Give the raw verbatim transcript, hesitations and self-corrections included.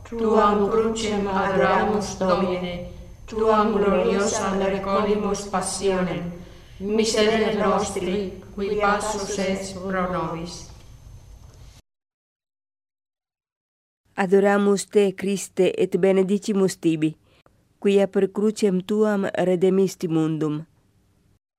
Tuam crucem adoramus Domine, Tuam gloriosam recolimus passionem, miserere nostri, qui passus es pro nobis. Adoramus te, Christe, et benedicimus tibi, quia per crucem tuam redemisti mundum.